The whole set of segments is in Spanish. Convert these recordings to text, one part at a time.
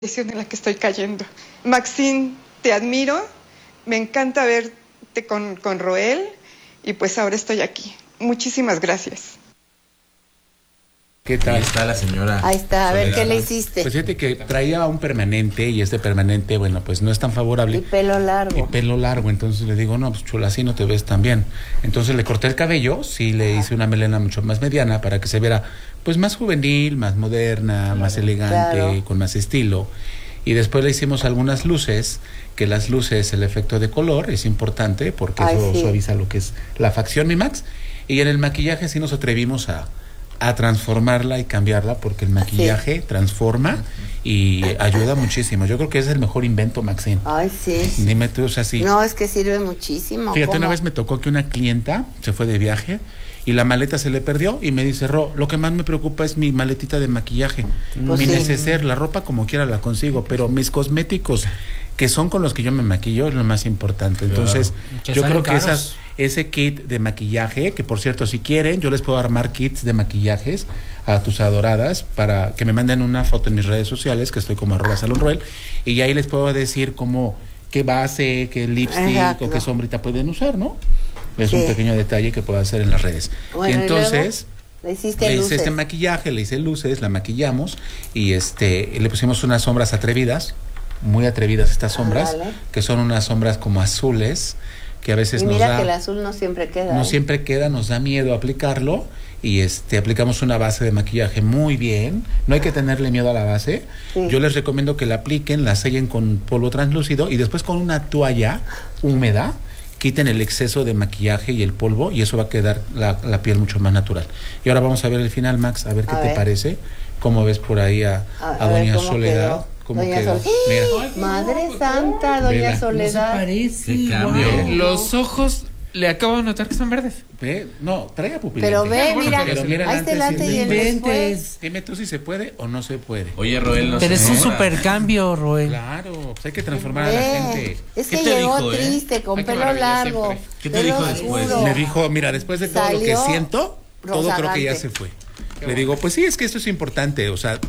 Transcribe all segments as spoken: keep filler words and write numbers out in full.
en la que estoy cayendo. Maxine, te admiro, me encanta verte con, con Roel y pues ahora estoy aquí. Muchísimas gracias. ¿Qué tal? Ahí está la señora. Ahí está, a ver, Soledad. ¿qué le hiciste? Pues fíjate que traía un permanente y este permanente, bueno, pues no es tan favorable. Y pelo largo. Y pelo largo, entonces le digo, no, pues chula, así no te ves tan bien. Entonces le corté el cabello, sí le hice una melena mucho más mediana para que se viera pues más juvenil, más moderna, claro, más elegante, claro, con más estilo. Y después le hicimos algunas luces, que las luces, el efecto de color es importante porque Ay, eso sí. suaviza lo que es la facción, mi Max. Y en el maquillaje sí nos atrevimos a... a transformarla y cambiarla porque el maquillaje sí. transforma y ayuda muchísimo. Yo creo que es el mejor invento, Maxine. Ay, sí. Dime tú, o sea, sí. No, es que sirve muchísimo. Fíjate, ¿cómo? Una vez me tocó que una clienta se fue de viaje y la maleta se le perdió y me dice, Ro, lo que más me preocupa es mi maletita de maquillaje. Pues mi sí. neceser, la ropa como quiera la consigo, pero mis cosméticos, que son con los que yo me maquillo, es lo más importante. Entonces, claro. yo creo que caros. esas... ese kit de maquillaje, que por cierto, si quieren, yo les puedo armar kits de maquillajes a tus adoradas para que me manden una foto en mis redes sociales, que estoy como arroba Salón Roel, y ahí les puedo decir como qué base, qué lipstick Exacto. o qué sombrita pueden usar, ¿no? Es sí. un pequeño detalle que puedo hacer en las redes. Bueno, y entonces... ¿Y le hiciste le luces? hice este maquillaje, le hice luces, la maquillamos y este le pusimos unas sombras atrevidas, muy atrevidas estas sombras, ah, vale. que son unas sombras como azules, que a veces y nos mira da, que el azul no siempre queda. No ¿eh? siempre queda, nos da miedo aplicarlo y este aplicamos una base de maquillaje muy bien. No hay que tenerle miedo a la base. Sí. Yo les recomiendo que la apliquen, la sellen con polvo translúcido y después con una toalla húmeda quiten el exceso de maquillaje y el polvo y eso va a quedar la, la piel mucho más natural. Y ahora vamos a ver el final, Max, a ver qué a te ver. parece. ¿Cómo ves por ahí a, a, a, a Doña Soledad? ¿Cómo Doña quedó? Sol... Mira. Madre Santa, Doña Mira. Soledad. No se parece. Wow. Los ojos, le acabo de notar que son verdes. Ve, no, trae a pupilente. Pero ve, bueno, mira, pero mira ahí está el antes y el después. Dime tú si se puede o no se puede. Oye, Roel, no Pero se es un mora. supercambio, Roel. Claro, pues hay que transformar ve, a la gente. Es que llegó dijo, triste, eh? con Ay, pelo largo. Siempre. ¿Qué te dijo después? Oscuro. Me dijo, mira, después de todo Salió lo que siento, todo rozagante. Creo que ya se fue. Qué Le bueno. digo, pues sí, es que esto es importante, o sea...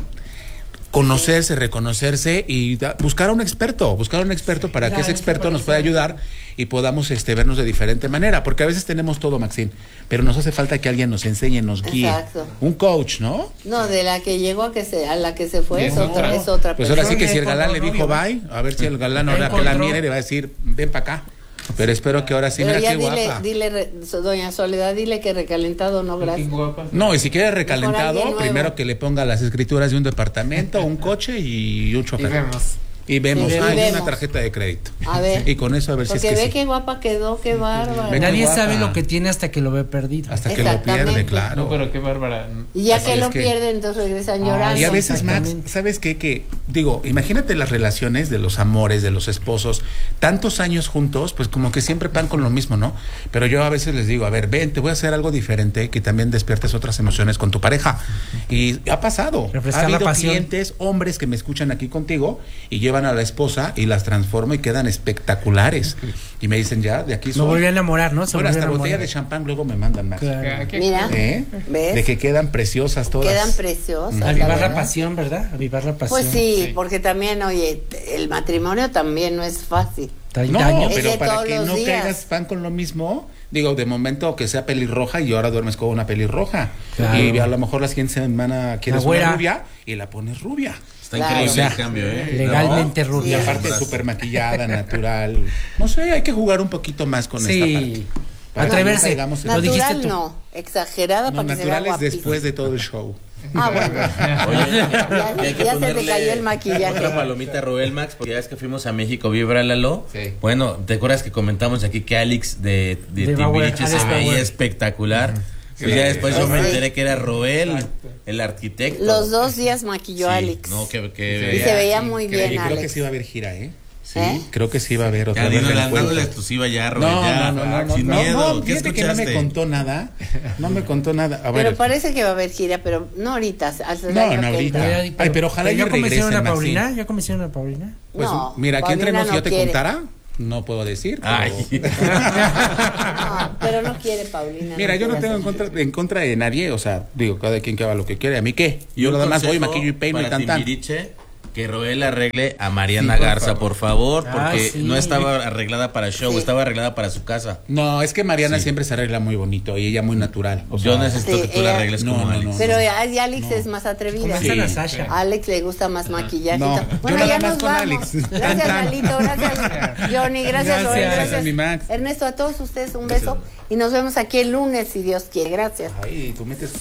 conocerse, reconocerse y da, buscar a un experto, buscar a un experto para claro, que ese experto nos pueda ayudar y podamos este vernos de diferente manera, porque a veces tenemos todo, Maxine, pero nos hace falta que alguien nos enseñe, nos guíe. Exacto. Un coach, ¿no? No, de la que llegó a que se a la que se fue es, es otra, es otra Pues ahora sí que si el galán le dijo bye, a ver si el galán ahora que la mire le va a decir, ven para acá. Pero espero que ahora sí, pero mira qué dile, guapa. Dile, Doña Soledad, dile que recalentado no, gracias. No, y si quiere recalentado, primero que le ponga las escrituras de un departamento, un coche y un chofer. Y vemos. Y vemos, sí, ah, y vemos. una tarjeta de crédito. A ver. Y con eso a ver si es que Porque ve sí. qué guapa quedó, qué bárbara. Nadie guapa. sabe lo que tiene hasta que lo ve perdido. Hasta que lo pierde, claro. No, pero qué bárbara. Y ya Así que lo que... pierde, entonces regresan llorando. Y a veces, Max, ¿sabes qué? Que, digo, imagínate las relaciones de los amores, de los esposos, tantos años juntos, pues como que siempre van con lo mismo, ¿no? Pero yo a veces les digo, a ver, ven, te voy a hacer algo diferente, que también despiertes otras emociones con tu pareja. Y ha pasado. Refrescar ha habido la pasión. clientes, hombres que me escuchan aquí contigo y llevan a la esposa y las transformo y quedan espectaculares. Y me dicen, ya, de aquí soy. Me volví a enamorar, ¿no? Se bueno, hasta a botella de champán luego me mandan más. Claro. Mira, ¿Eh? ¿ves? De que quedan preciosas todas. Quedan preciosas. Avivar la pasión, ¿verdad? Avivar la pasión. Pues sí, sí, porque también, oye, el matrimonio también no es fácil. No, daño. pero para que no días. caigas pan con lo mismo, digo, de momento que sea pelirroja y ahora duermes con una pelirroja. Claro. Y a lo mejor la siguiente semana quieres una rubia y la pones rubia. Está claro. Increíble o sea, el cambio, ¿eh? Legalmente ¿no? rubia. Y aparte súper maquillada, natural. No sé, hay que jugar un poquito más con sí. esta parte. Para atreverse. No natural, lo dijiste tú. No, exagerada no, para que se vea natural es después de todo el show. Ah, bueno. Oye, ya hay que ya se te cayó el maquillaje. Otra palomita Roel, Max, porque ya es que fuimos a México, Víbralalo. Sí. Bueno, ¿te acuerdas que comentamos aquí que Alex de, de, de Timbiriche se veía espectacular? Uh-huh. Sí, y ya después yo me enteré que era Roel, exacto, el arquitecto. Los dos días maquilló sí, Alex. No, que, que sí. veía, Y se veía muy sí, bien, y Alex. Creo que sí va a haber gira, ¿eh? Sí, ¿Eh? creo que sí va a haber otra vez. Ya, dando la exclusiva ya, Roel. No, ya, no, no, no, sin no, miedo. no, ¿Qué fíjate escuchaste? que no me contó nada. No me contó nada. A ver. Pero parece que va a haber gira, pero no ahorita. Hasta el no, año no ahorita. Pero, Ay, pero ojalá ¿ya convencieron a Paulina? Maxine. ¿Ya convencieron a Paulina? Pues no, mira, aquí entre nos, no si yo te quiere. contara, no puedo decir. Pero... Ay. no, pero no quiere Paulina. Mira, no yo no tengo en contra, en contra de nadie, o sea, digo, cada quien que haga lo que quiere. ¿A mí qué? Yo nada más voy, maquillo y peino y tan tan. que Roel arregle a Mariana Sí, por Garza, favor. por favor, Ah, porque sí. no estaba arreglada para show, Sí. estaba arreglada para su casa. No, es que Mariana Sí. siempre se arregla muy bonito y ella muy natural. O Yo sea, necesito Sí, que tú la ella- arregles No, como no, Alex. no. Pero ay, Alex es más atrevida. Convencen a Sí. Sasha. A Alex le gusta más maquillaje. No, y todo. yo Bueno, nada ya más nos con vamos. Alex. Gracias, Tan, tan. Lalito. Gracias, Johnny. Gracias, Roel. Gracias. Gracias, mi Max. Ernesto. A todos ustedes un beso. Y nos vemos aquí el lunes, si Dios quiere. Gracias. Ay, tú metes